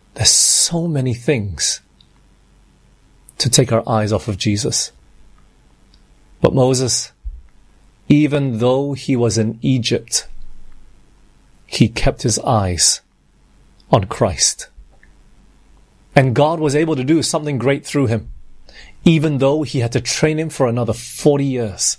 There's so many things to take our eyes off of Jesus. But Moses, even though he was in Egypt, he kept his eyes on Christ. And God was able to do something great through him, even though he had to train him for another 40 years.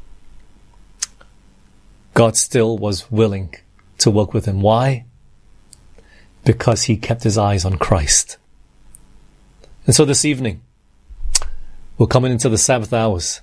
God still was willing to work with him. Why? Because he kept his eyes on Christ. And so this evening, we're coming into the Sabbath hours.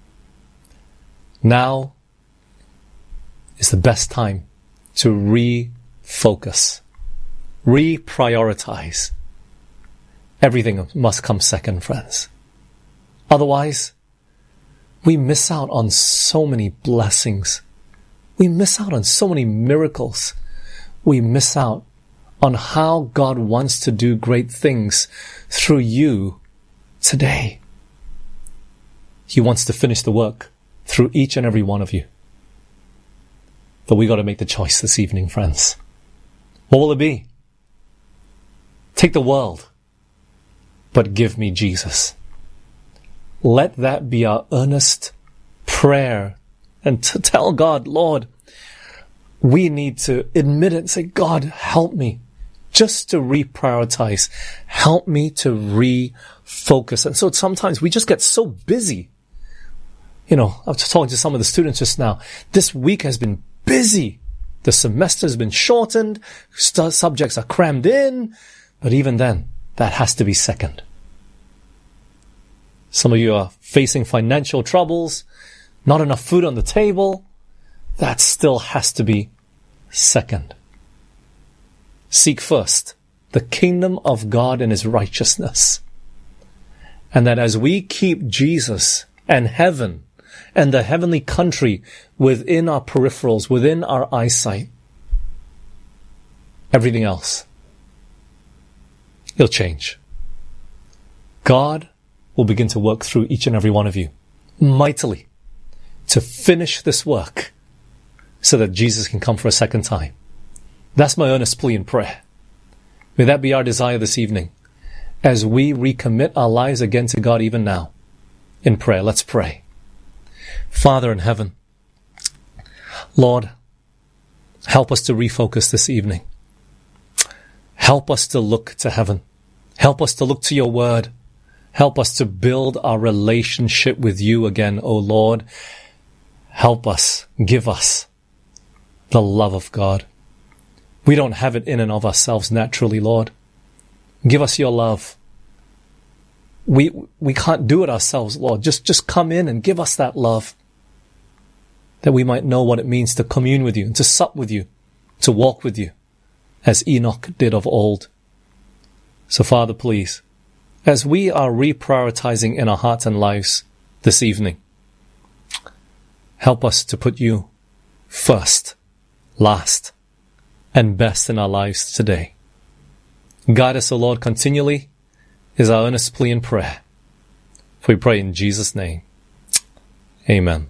Now is the best time to refocus, reprioritize. Everything must come second, friends. Otherwise, we miss out on so many blessings. We miss out on so many miracles. We miss out on how God wants to do great things through you today. He wants to finish the work through each and every one of you. But we got to make the choice this evening, friends. What will it be? Take the world, but give me Jesus. Let that be our earnest prayer, and to tell God, Lord, we need to admit it and say, God, help me just to reprioritize. Help me to refocus. And so sometimes we just get so busy. You know, I was talking to some of the students just now. This week has been busy. The semester has been shortened. Subjects are crammed in. But even then, that has to be second. Some of you are facing financial troubles, not enough food on the table. That still has to be second. Seek first the kingdom of God and his righteousness. And that as we keep Jesus and heaven and the heavenly country within our peripherals, within our eyesight, everything else, it'll change. God will begin to work through each and every one of you mightily to finish this work so that Jesus can come for a second time. That's my earnest plea and prayer. May that be our desire this evening as we recommit our lives again to God even now in prayer. Let's pray. Father in heaven, Lord, help us to refocus this evening. Help us to look to heaven. Help us to look to your word. Help us to build our relationship with you again, O Lord. Help us, give us the love of God. We don't have it in and of ourselves naturally, Lord. Give us your love. We can't do it ourselves, Lord. Just come in and give us that love, that we might know what it means to commune with you and to sup with you, to walk with you, as Enoch did of old. So, Father, please, as we are reprioritizing in our hearts and lives this evening, help us to put you first, last, and best in our lives today. Guide us, O Lord, continually is our earnest plea and prayer. For we pray in Jesus' name. Amen.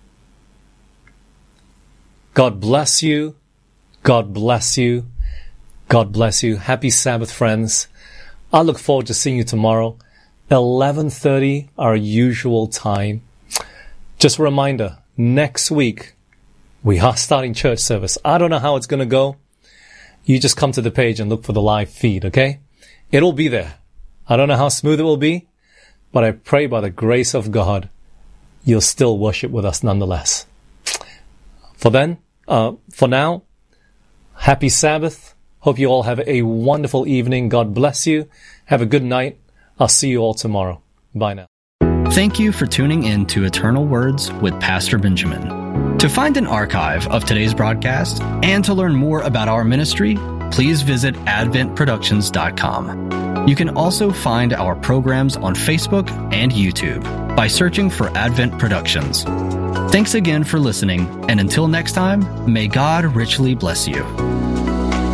God bless you. God bless you. God bless you. Happy Sabbath, friends. I look forward to seeing you tomorrow, 11:30, our usual time. Just a reminder, next week, we are starting church service. I don't know how it's going to go. You just come to the page and look for the live feed, okay? It'll be there. I don't know how smooth it will be, but I pray by the grace of God, you'll still worship with us nonetheless. For now, happy Sabbath. Hope you all have a wonderful evening. God bless you. Have a good night. I'll see you all tomorrow. Bye now. Thank you for tuning in to Eternal Words with Pastor Benjamin. To find an archive of today's broadcast and to learn more about our ministry, please visit adventproductions.com. You can also find our programs on Facebook and YouTube by searching for Advent Productions. Thanks again for listening, and until next time, may God richly bless you.